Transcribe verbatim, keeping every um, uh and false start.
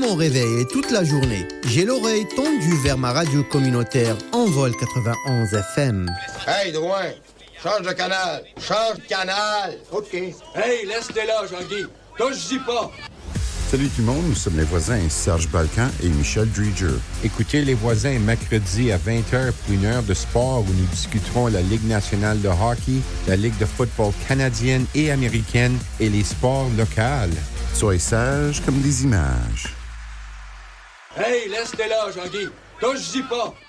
mon réveil et toute la journée, j'ai l'oreille tendue vers ma radio communautaire Envol quatre-vingt-onze F M. Hey, Drouin, change de canal, change de canal. OK. Hey, laisse-les là, Jean-Guy. Toi, je dis pas. Salut tout le monde, nous sommes les voisins Serge Balkan et Michel Dreger. Écoutez Les Voisins mercredi à vingt heures pour une heure de sport où nous discuterons la Ligue nationale de hockey, la Ligue de football canadienne et américaine et les sports locaux. Soyez sages comme des images. Hey, laisse-les là, Jean-Guy. Toi, je dis pas.